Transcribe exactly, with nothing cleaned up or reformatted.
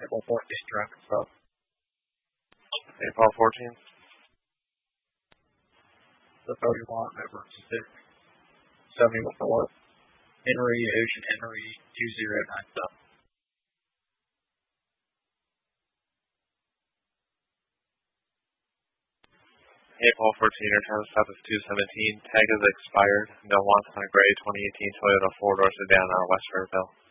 April fourteenth, traffic stop. April fourteenth. The thirty-one, emergency six. seventy with the what? Henry, Ocean Henry, two zero nine seven. April fourteenth, your time stop is two seventeen. Tag is expired. No wants on a gray twenty eighteen Toyota four-door sedan out of West Fairfield.